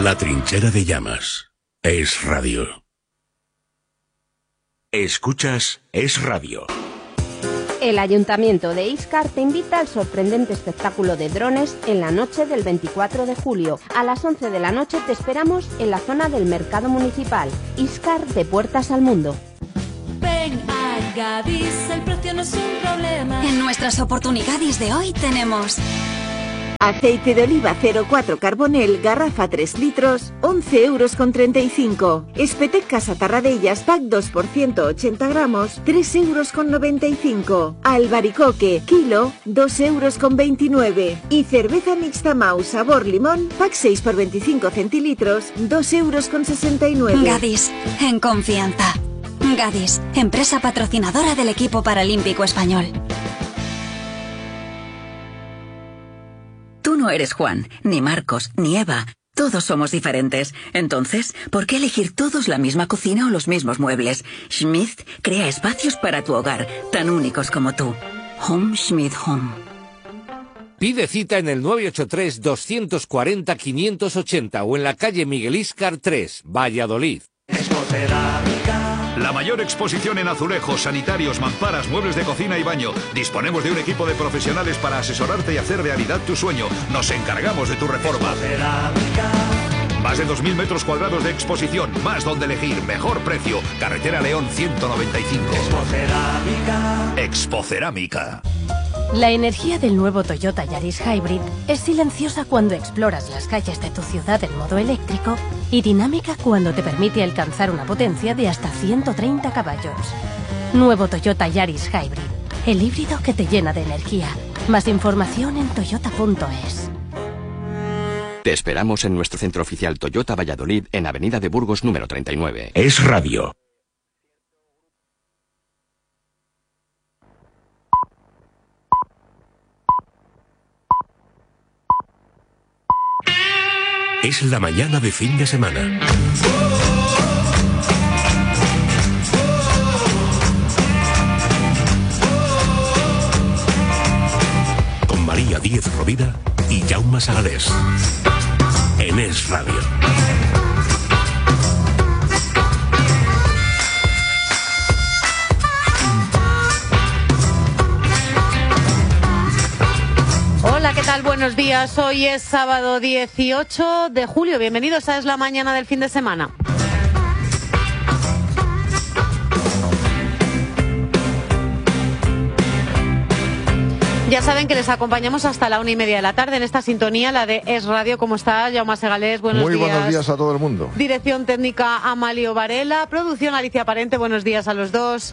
La trinchera de llamas. Es radio. Escuchas Es Radio. El Ayuntamiento de Íscar te invita al sorprendente espectáculo de drones en la noche del 24 de julio. A las 11 de la noche te esperamos en la zona del Mercado Municipal. Íscar, de puertas al mundo. Ven a Gadis, el precio no es un problema. En nuestras oportunidades de hoy tenemos... aceite de oliva 04 Carbonel, garrafa 3 litros, 11,35 €. Espetec Casa Tarradellas, pack 2 por 180 gramos, 3,95 €. Albaricoque, kilo, 2,29 €. Y cerveza mixta Mau sabor limón, pack 6 por 25 centilitros, 2,69 €. Gadis, en confianza. Gadis, empresa patrocinadora del equipo paralímpico español. Tú no eres Juan, ni Marcos, ni Eva. Todos somos diferentes. Entonces, ¿por qué elegir todos la misma cocina o los mismos muebles? Schmidt crea espacios para tu hogar, tan únicos como tú. Home Schmidt Home. Pide cita en el 983-240-580 o en la calle Miguel Íscar 3, Valladolid. La mayor exposición en azulejos, sanitarios, mamparas, muebles de cocina y baño. Disponemos de un equipo de profesionales para asesorarte y hacer realidad tu sueño. Nos encargamos de tu reforma. Más de 2.000 metros cuadrados de exposición, más donde elegir, mejor precio. Carretera León 195. Expocerámica. La energía del nuevo Toyota Yaris Hybrid es silenciosa cuando exploras las calles de tu ciudad en modo eléctrico y dinámica cuando te permite alcanzar una potencia de hasta 130 caballos. Nuevo Toyota Yaris Hybrid, el híbrido que te llena de energía. Más información en toyota.es. Te esperamos en nuestro centro oficial Toyota Valladolid en Avenida de Burgos número 39. Es radio. Es la mañana de fin de semana. Con María Díez Rovira y Jaume Sagalés. En Es Radio. Hola, ¿qué tal? Buenos días. Hoy es sábado 18 de julio. Bienvenidos a Es la mañana del fin de semana. Ya saben que les acompañamos hasta la 1:30 de la tarde en esta sintonía, la de Es Radio. ¿Cómo está? Jaume Segalés, buenos días. Muy buenos días a todo el mundo. Dirección técnica Amalio Varela, producción Alicia Parente, buenos días a los dos.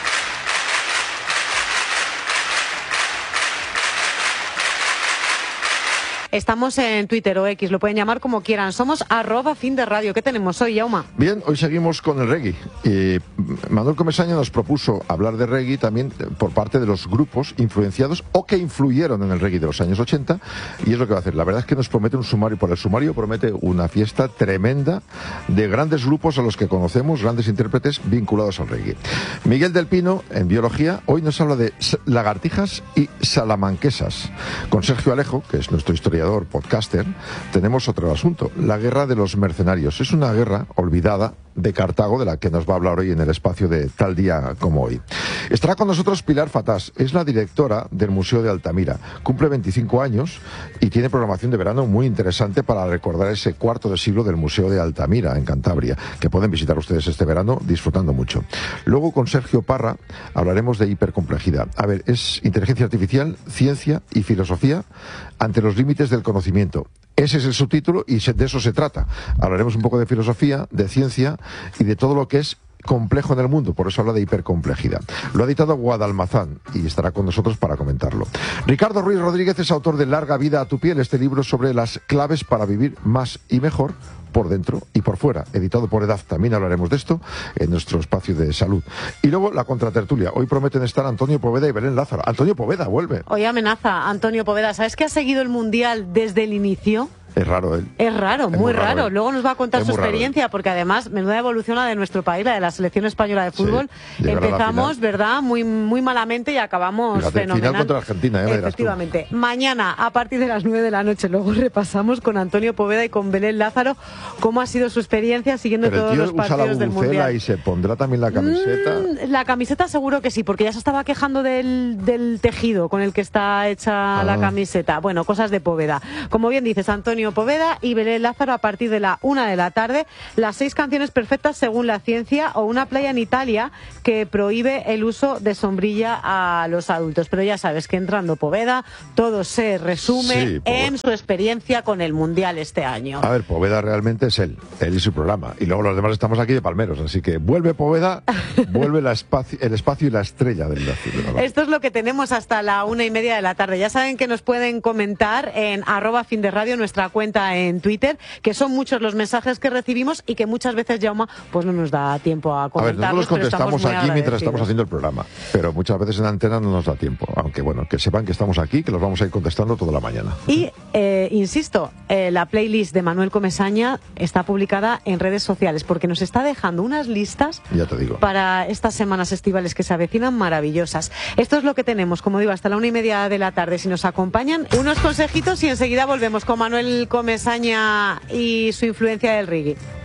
Estamos en Twitter o X, lo pueden llamar como quieran. Somos @FinDeRadio. ¿Qué tenemos hoy, Jaume? Bien, hoy seguimos con el reggae. Manuel Comesaña nos propuso hablar de reggae también por parte de los grupos influenciados o que influyeron en el reggae de los años 80, y es lo que va a hacer. La verdad es que nos promete un sumario, por el sumario promete una fiesta tremenda de grandes grupos a los que conocemos, grandes intérpretes vinculados al reggae. Miguel del Pino, en biología, hoy nos habla de lagartijas y salamanquesas. Con Sergio Alejo, que es nuestro historiador, podcaster, tenemos otro asunto, la guerra de los mercenarios. Es una guerra olvidada de Cartago, de la que nos va a hablar hoy en el espacio de Tal Día Como Hoy. Estará con nosotros Pilar Fatás, es la directora del Museo de Altamira. Cumple 25 años y tiene programación de verano muy interesante para recordar ese cuarto de siglo del Museo de Altamira, en Cantabria, que pueden visitar ustedes este verano disfrutando mucho. Luego, con Sergio Parra, hablaremos de hipercomplejidad. A ver, es inteligencia artificial, ciencia y filosofía ante los límites del conocimiento. Ese es el subtítulo y de eso se trata. Hablaremos un poco de filosofía, de ciencia y de todo lo que es complejo en el mundo, por eso habla de hipercomplejidad. Lo ha editado Guadalmazán y estará con nosotros para comentarlo. Ricardo Ruiz Rodríguez es autor de Larga Vida a tu Piel, este libro sobre las claves para vivir más y mejor por dentro y por fuera, editado por EDAF. También hablaremos de esto en nuestro espacio de salud. Y luego la contratertulia. Hoy prometen estar Antonio Poveda y Belén Lázaro. Antonio Poveda vuelve. Hoy amenaza Antonio Poveda. ¿Sabes que ha seguido el Mundial desde el inicio? Es raro él. Es raro, muy raro. Él. Luego nos va a contar Es su muy raro experiencia, porque además, menuda evolución la de nuestro país, la de la selección española de fútbol. Sí, empezamos, ¿verdad? Muy malamente y acabamos fenomenal. Final contra Argentina, Efectivamente. Mañana, a partir de las 9 de la noche, luego repasamos con Antonio Poveda y con Belén Lázaro cómo ha sido su experiencia siguiendo todos los partidos del Mundial. ¿Y se pondrá también la camiseta? La camiseta seguro que sí, porque ya se estaba quejando del tejido con el que está hecha la camiseta. Bueno, cosas de Poveda. Como bien dices, Antonio Poveda y Belén Lázaro a partir de la 1 de la tarde, las 6 canciones perfectas según la ciencia, o una playa en Italia que prohíbe el uso de sombrilla a los adultos. Pero ya sabes que entrando Poveda, todo se resume en su experiencia con el Mundial este año. A ver, Poveda realmente es él y su programa. Y luego los demás estamos aquí de palmeros, así que vuelve Poveda, vuelve el espacio y la estrella del cielo. Esto es lo que tenemos hasta la 1:30 de la tarde. Ya saben que nos pueden comentar en @finderadio, nuestra cuenta en Twitter, que son muchos los mensajes que recibimos y que muchas veces, Jaume, pues no nos da tiempo a comentarlos. A ver, nosotros contestamos aquí mientras estamos haciendo el programa, pero muchas veces en antena no nos da tiempo, aunque bueno, que sepan que estamos aquí, que los vamos a ir contestando toda la mañana. Y, insisto, la playlist de Manuel Comesaña está publicada en redes sociales, porque nos está dejando unas listas, ya te digo, para estas semanas estivales que se avecinan maravillosas. Esto es lo que tenemos, como digo, hasta la 1:30 de la tarde. Si nos acompañan, unos consejitos y enseguida volvemos con Manuel Comesaña y su influencia del reggae.